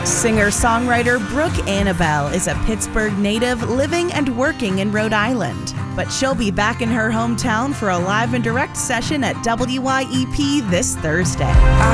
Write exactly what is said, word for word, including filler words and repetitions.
Singer-songwriter Brooke Annabelle is a Pittsburgh native living and working in Rhode Island, but she'll be back in her hometown for a live and direct session at W Y E P this Thursday.